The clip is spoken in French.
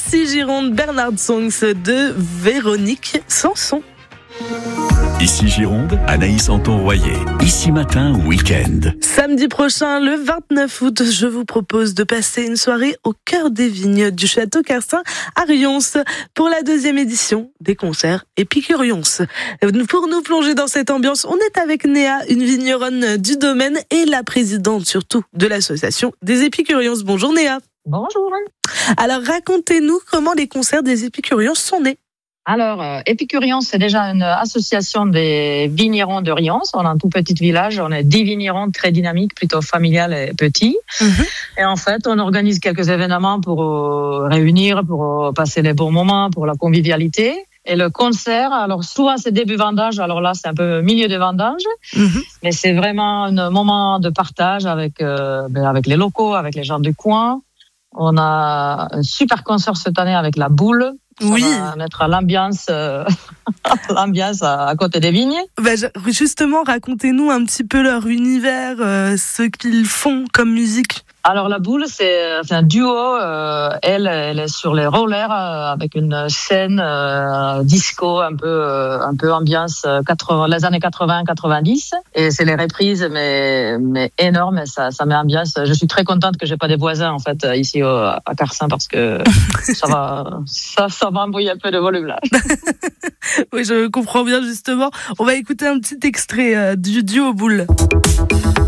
Ici Gironde, Bernard Songs de Véronique Sanson. Ici Gironde, Anaïs Anton-Royer. Ici Matin, week-end. Samedi prochain, le 29 août, je vous propose de passer une soirée au cœur des vignes du Château Carcin à Rions pour la 2e édition des concerts Épicurions. Pour nous plonger dans cette ambiance, on est avec Néa, une vigneronne du domaine et la présidente surtout de l'association des Épicurions. Bonjour Néa. Bonjour. Alors racontez-nous comment les concerts des Épicurions sont nés. Alors, Épicurions, c'est déjà une association des vignerons de Rions. On a un tout petit village, on est 10 vignerons très dynamiques, plutôt familial et petits. Et en fait, on organise quelques événements pour réunir, pour passer les bons moments, pour la convivialité. Et le concert, alors souvent c'est début vendange, alors là c'est un peu milieu de vendange, mais c'est vraiment un moment de partage avec les locaux, avec les gens du coin. On a un super concert cette année avec la Boule. Oui. Ça va mettre l'ambiance à côté des vignes. Justement, racontez-nous un petit peu leur univers, ce qu'ils font comme musique. Alors la Boule, c'est un duo. Elle est sur les rollers avec une scène disco un peu ambiance les années 80-90. Et c'est les reprises, mais énormes. Et ça met ambiance. Je suis très contente que j'ai pas des voisins en fait ici à Carcin parce que ça va embrouiller un peu de volume là. Oui, je comprends bien justement. On va écouter un petit extrait du duo Boule.